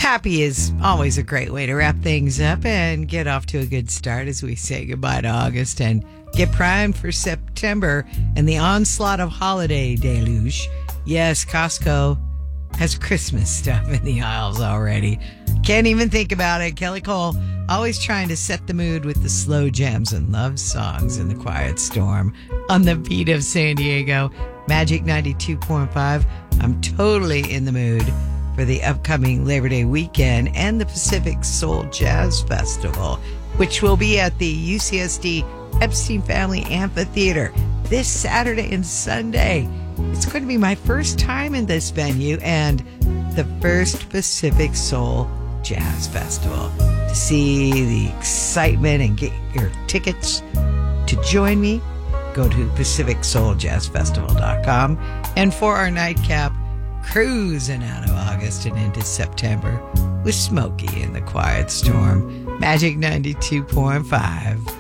Happy is always a great way to wrap things up and get off to a good start as we say goodbye to August and get primed for September and the onslaught of holiday deluge. Yes, Costco has Christmas stuff in the aisles already. Can't even think about it. Kelly Cole always trying to set the mood with the slow jams and love songs in the quiet storm on the beat of San Diego. Magic 92.5. I'm totally in the mood for the upcoming Labor Day weekend and the Pacific Soul Jazz Festival, which will be at the UCSD Epstein Family Amphitheater this Saturday and Sunday. It's going to be my first time in this venue and the first Pacific Soul Jazz Festival. To see the excitement and get your tickets to join me, go to PacificSoulJazzFestival.com. And for our nightcap, cruising out of August and into September with Smokey in the Quiet Storm. Magic 92.5.